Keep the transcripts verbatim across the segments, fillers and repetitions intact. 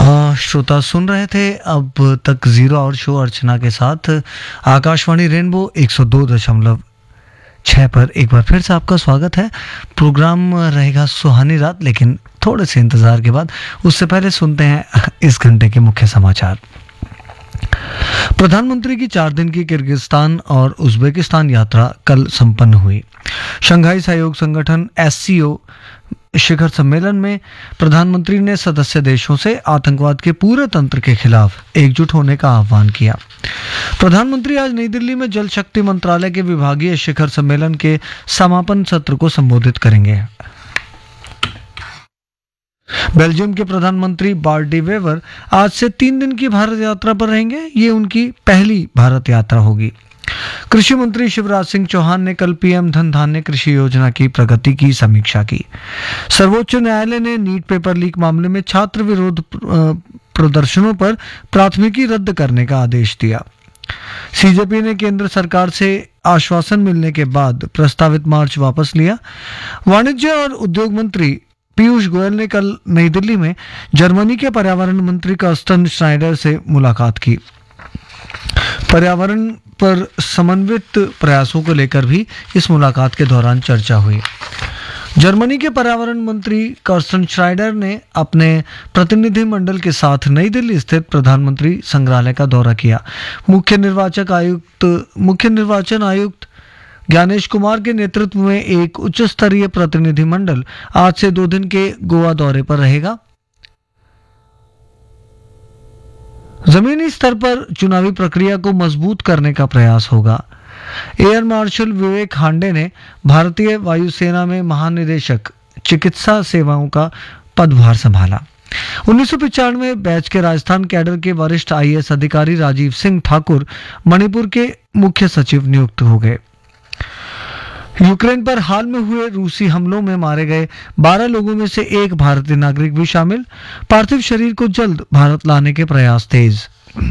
हाँ, श्रोता सुन रहे थे अब तक जीरो आवर शो अर्चना के साथ आकाशवाणी रेनबो एक सौ दो दशमलव छः पर एक बार फिर से आपका स्वागत है। प्रोग्राम रहेगा सुहानी रात, लेकिन थोड़े से इंतज़ार के बाद। उससे पहले सुनते हैं इस घंटे के मुख्य समाचार। प्रधानमंत्री की चार दिन की किर्गिस्तान और उज्बेकिस्तान यात्रा कल संपन्न हुई। शंघाई सहयोग संगठन एस सी ओ शिखर सम्मेलन में प्रधानमंत्री ने सदस्य देशों से आतंकवाद के पूरे तंत्र के खिलाफ एकजुट होने का आह्वान किया। प्रधानमंत्री आज नई दिल्ली में जल शक्ति मंत्रालय के विभागीय शिखर सम्मेलन के समापन सत्र को संबोधित करेंगे। बेल्जियम के प्रधानमंत्री बार्ट डी वेवर आज से तीन दिन की भारत यात्रा पर रहेंगे। ये उनकी पहली भारत यात्रा होगी। कृषि मंत्री शिवराज सिंह चौहान ने कल पीएम धन धान्य कृषि योजना की प्रगति की समीक्षा की। सर्वोच्च न्यायालय ने नीट पेपर लीक मामले में छात्र विरोध प्रदर्शनों पर प्राथमिकी रद्द करने का आदेश दिया। सीजेपी ने केंद्र सरकार से आश्वासन मिलने के बाद प्रस्तावित मार्च वापस लिया। वाणिज्य और उद्योग मंत्री पीयूष गोयल ने कल नई दिल्ली में जर्मनी के पर्यावरण मंत्री कार्स्टन श्नाइडर से मुलाकात की। पर्यावरण पर समन्वित प्रयासों को लेकर भी इस मुलाकात के दौरान चर्चा हुई। जर्मनी के पर्यावरण मंत्री कार्स्टन श्नाइडर ने अपने प्रतिनिधि मंडल के साथ नई दिल्ली स्थित प्रधानमंत्री संग्रहालय का दौरा किया। मुख्य निर्वाचक आयुक्त मुख्य निर्वाचन आयुक्त ज्ञानेश कुमार के नेतृत्व में एक उच्च स्तरीय प्रतिनिधि मंडल आज से दो दिन के गोवा दौरे पर रहेगा। जमीनी स्तर पर चुनावी प्रक्रिया को मजबूत करने का प्रयास होगा। एयर मार्शल विवेक हांडे ने भारतीय वायुसेना में महानिदेशक चिकित्सा सेवाओं का पदभार संभाला। उन्नीस सौ पिचानवे बैच के राजस्थान कैडर के वरिष्ठ आई ए एस अधिकारी राजीव सिंह ठाकुर मणिपुर के मुख्य सचिव नियुक्त हो गए। यूक्रेन पर हाल में हुए रूसी हमलों में मारे गए बारह लोगों में से एक भारतीय नागरिक भी शामिल। पार्थिव शरीर को जल्द भारत लाने के प्रयास तेज।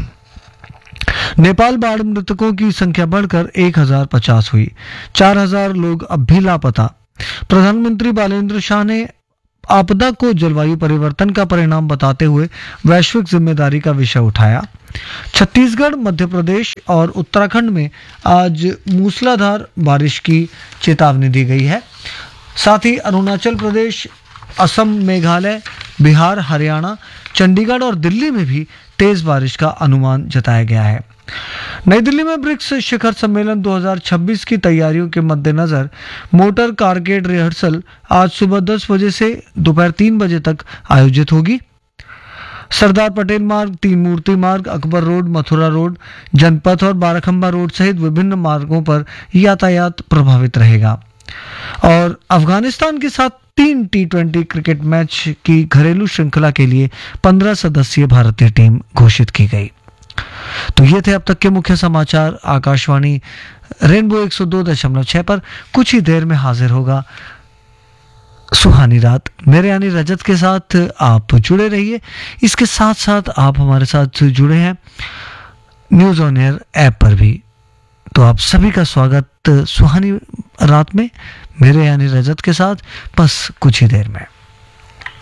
नेपाल बाढ़ मृतकों की संख्या बढ़कर एक हजार पचास हुई। चार हजार लोग अब भी लापता। प्रधानमंत्री बालेंद्र शाह ने आपदा को जलवायु परिवर्तन का परिणाम बताते हुए वैश्विक जिम्मेदारी का विषय उठाया। छत्तीसगढ़, मध्य प्रदेश और उत्तराखंड में आज मूसलाधार बारिश की चेतावनी दी गई है। साथ ही अरुणाचल प्रदेश, असम, मेघालय, बिहार, हरियाणा, चंडीगढ़ और दिल्ली में भी तेज बारिश का अनुमान जताया गया है। नई दिल्ली में ब्रिक्स शिखर सम्मेलन दो हज़ार छब्बीस की तैयारियों के मद्देनजर मोटर कारकेड रिहर्सल आज सुबह दस बजे से दोपहर तीन बजे तक आयोजित होगी। सरदार पटेल मार्ग, तीन मूर्ति मार्ग, अकबर रोड, मथुरा रोड, जनपथ और बाराखंबा रोड सहित विभिन्न मार्गों पर यातायात प्रभावित रहेगा। और अफगानिस्तान के साथ तीन टी ट्वेंटी क्रिकेट मैच की घरेलू श्रृंखला के लिए पंद्रह सदस्यीय भारतीय टीम घोषित की गई। तो ये थे अब तक के मुख्य समाचार। आकाशवाणी रेनबो एक सौ दो दशमलव छः पर कुछ ही देर में हाजिर होगा सुहानी रात। मेरे यानी रजत के साथ आप जुड़े रहिए। इसके साथ साथ आप हमारे साथ जुड़े हैं न्यूज़ ऑन एयर ऐप पर भी। तो आप सभी का स्वागत सुहानी रात में मेरे यानी रजत के साथ, बस कुछ ही देर में।